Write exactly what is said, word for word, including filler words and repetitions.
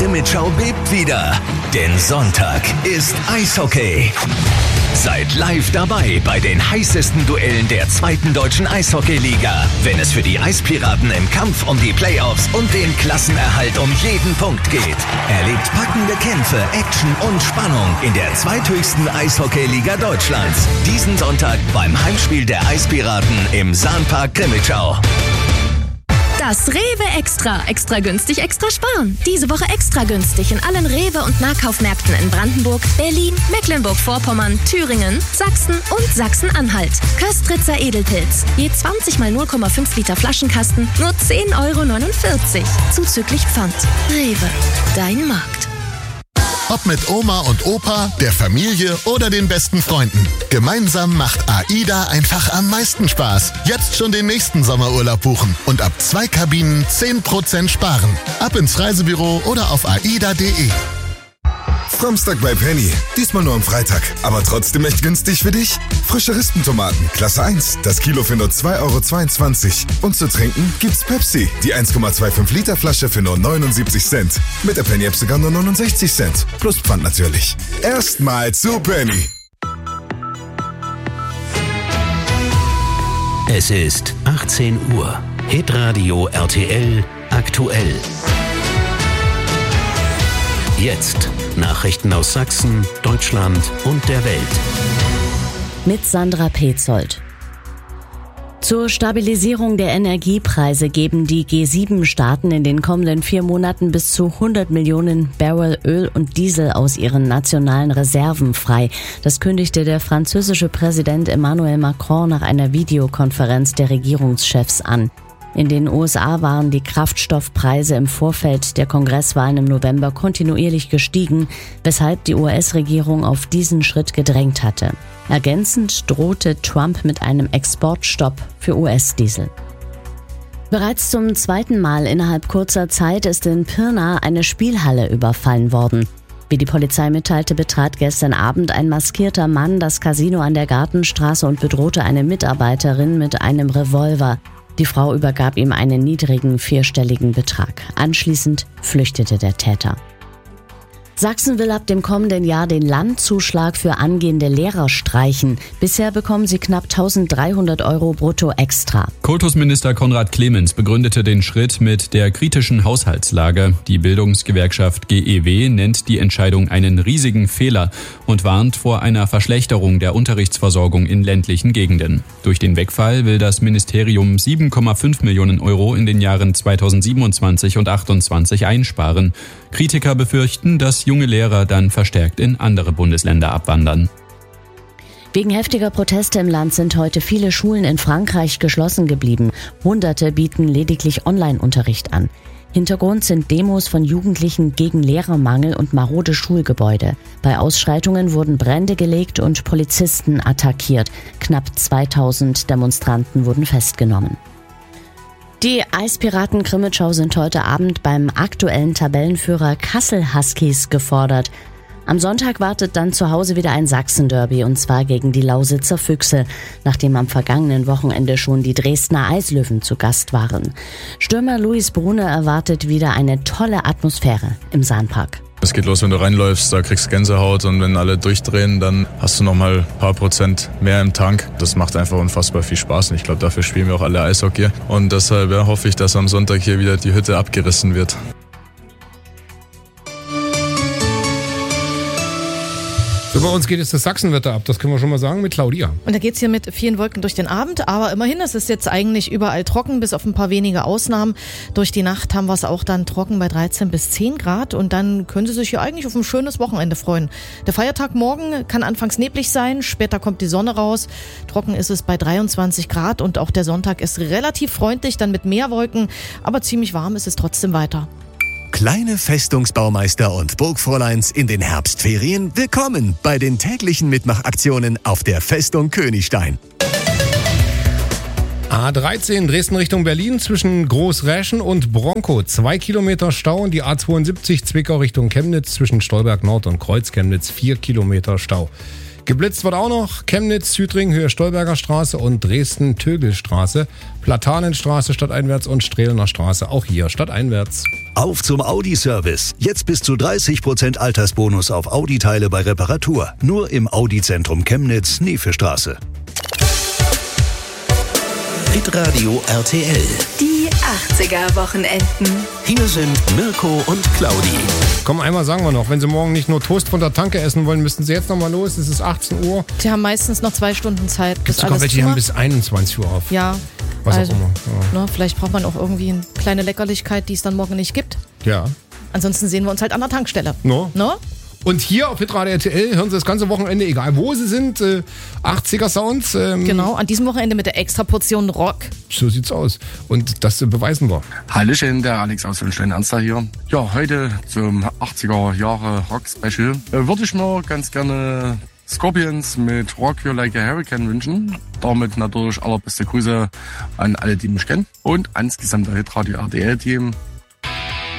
Krimitschau bebt wieder, denn Sonntag ist Eishockey. Seid live dabei bei den heißesten Duellen der zweiten deutschen Eishockeyliga, wenn es für die Eispiraten im Kampf um die Playoffs und den Klassenerhalt um jeden Punkt geht. Erlebt packende Kämpfe, Action und Spannung in der zweithöchsten Eishockeyliga Deutschlands. Diesen Sonntag beim Heimspiel der Eispiraten im Sahnpark Krimitschau. Das Rewe Extra. Extra günstig, extra sparen. Diese Woche extra günstig in allen Rewe- und Nahkaufmärkten in Brandenburg, Berlin, Mecklenburg-Vorpommern, Thüringen, Sachsen und Sachsen-Anhalt. Köstritzer Edelpilz. Je zwanzig mal null Komma fünf Liter Flaschenkasten, nur zehn Euro neunundvierzig. Zuzüglich Pfand. Rewe. Dein Markt. Ob mit Oma und Opa, der Familie oder den besten Freunden. Gemeinsam macht AIDA einfach am meisten Spaß. Jetzt schon den nächsten Sommerurlaub buchen und ab zwei Kabinen zehn Prozent sparen. Ab ins Reisebüro oder auf aida punkt de. Framstag bei Penny. Diesmal nur am Freitag. Aber trotzdem echt günstig für dich? Frische Rispentomaten, Klasse eins. Das Kilo für nur zwei Euro zweiundzwanzig. Und zu trinken gibt's Pepsi. Die eins Komma fünfundzwanzig Liter Flasche für nur neunundsiebzig Cent. Mit der Penny App sogar nur neunundsechzig Cent. Plus Pfand natürlich. Erstmal zu Penny. Es ist achtzehn Uhr. Hitradio R T L aktuell. Jetzt Nachrichten aus Sachsen, Deutschland und der Welt. Mit Sandra Petzold. Zur Stabilisierung der Energiepreise geben die G sieben Staaten in den kommenden vier Monaten bis zu hundert Millionen Barrel Öl und Diesel aus ihren nationalen Reserven frei. Das kündigte der französische Präsident Emmanuel Macron nach einer Videokonferenz der Regierungschefs an. In den U S A waren die Kraftstoffpreise im Vorfeld der Kongresswahlen im November kontinuierlich gestiegen, weshalb die U S-Regierung auf diesen Schritt gedrängt hatte. Ergänzend drohte Trump mit einem Exportstopp für U S-Diesel. Bereits zum zweiten Mal innerhalb kurzer Zeit ist in Pirna eine Spielhalle überfallen worden. Wie die Polizei mitteilte, betrat gestern Abend ein maskierter Mann das Casino an der Gartenstraße und bedrohte eine Mitarbeiterin mit einem Revolver. Die Frau übergab ihm einen niedrigen vierstelligen Betrag. Anschließend flüchtete der Täter. Sachsen will ab dem kommenden Jahr den Landzuschlag für angehende Lehrer streichen. Bisher bekommen sie knapp eintausenddreihundert Euro brutto extra. Kultusminister Konrad Clemens begründete den Schritt mit der kritischen Haushaltslage. Die Bildungsgewerkschaft G E W nennt die Entscheidung einen riesigen Fehler und warnt vor einer Verschlechterung der Unterrichtsversorgung in ländlichen Gegenden. Durch den Wegfall will das Ministerium sieben Komma fünf Millionen Euro in den Jahren zweitausendsiebenundzwanzig und achtundzwanzig einsparen. Kritiker befürchten, dass junge Lehrer dann verstärkt in andere Bundesländer abwandern. Wegen heftiger Proteste im Land sind heute viele Schulen in Frankreich geschlossen geblieben. Hunderte bieten lediglich Online-Unterricht an. Hintergrund sind Demos von Jugendlichen gegen Lehrermangel und marode Schulgebäude. Bei Ausschreitungen wurden Brände gelegt und Polizisten attackiert. Knapp zweitausend Demonstranten wurden festgenommen. Die Eispiraten Krimitschau sind heute Abend beim aktuellen Tabellenführer Kassel Huskies gefordert. Am Sonntag wartet dann zu Hause wieder ein Sachsen-Derby, und zwar gegen die Lausitzer Füchse, nachdem am vergangenen Wochenende schon die Dresdner Eislöwen zu Gast waren. Stürmer Luis Brune erwartet wieder eine tolle Atmosphäre im Sahnpark. Es geht los, wenn du reinläufst, da kriegst du Gänsehaut, und wenn alle durchdrehen, dann hast du noch mal ein paar Prozent mehr im Tank. Das macht einfach unfassbar viel Spaß, und ich glaube, dafür spielen wir auch alle Eishockey. Und deshalb ja, hoffe ich, dass am Sonntag hier wieder die Hütte abgerissen wird. So, bei uns geht jetzt das Sachsenwetter ab, das können wir schon mal sagen, mit Claudia. Und da geht's hier mit vielen Wolken durch den Abend, aber immerhin, es ist jetzt eigentlich überall trocken, bis auf ein paar wenige Ausnahmen. Durch die Nacht haben wir es auch dann trocken bei dreizehn bis zehn Grad, und dann können Sie sich hier eigentlich auf ein schönes Wochenende freuen. Der Feiertag morgen kann anfangs neblig sein, später kommt die Sonne raus. Trocken ist es bei dreiundzwanzig Grad, und auch der Sonntag ist relativ freundlich, dann mit mehr Wolken, aber ziemlich warm ist es trotzdem weiter. Kleine Festungsbaumeister und Burgfräuleins in den Herbstferien, willkommen bei den täglichen Mitmachaktionen auf der Festung Königstein. A dreizehn Dresden Richtung Berlin zwischen Großräschen und Bronkow. Zwei Kilometer Stau, und die A zweiundsiebzig Zwickau Richtung Chemnitz zwischen Stolberg Nord und Kreuz Chemnitz. Vier Kilometer Stau. Geblitzt wird auch noch Chemnitz, Südring, Höhe Stolberger Straße und Dresden-Tögelstraße, Platanenstraße stadteinwärts und Strehlener Straße, auch hier stadteinwärts. Auf zum Audi-Service. Jetzt bis zu dreißig Prozent Altersbonus auf Audi-Teile bei Reparatur. Nur im Audi-Zentrum Chemnitz, Nefestraße. Hitradio R T L. Die achtziger-Wochenenden. Hier sind Mirko und Claudi. Komm, einmal sagen wir noch, wenn Sie morgen nicht nur Toast von der Tanke essen wollen, müssten Sie jetzt noch mal los. Es ist achtzehn Uhr. Die haben meistens noch zwei Stunden Zeit. Gibt bis sogar alles welche, die zu haben macht. bis einundzwanzig Uhr auf. Ja. Was also, auch immer. Ja. Ne, vielleicht braucht man auch irgendwie eine kleine Leckerlichkeit, die es dann morgen nicht gibt. ja. Ansonsten sehen wir uns halt an der Tankstelle. No. Ne? Und hier auf Hitradio R T L hören Sie das ganze Wochenende, egal wo Sie sind, äh, achtziger Sounds. Ähm, Genau, an diesem Wochenende mit der extra Portion Rock. So sieht's aus. Und das äh, beweisen wir. Hallöchen, der Alex aus Schlein-Ernster hier. Ja, heute zum achtziger Jahre Rock Special äh, würde ich mir ganz gerne Scorpions mit Rock You Like a Hurricane wünschen. Damit natürlich allerbeste Grüße an alle, die mich kennen und ans gesamte Hitradio R T L-Team.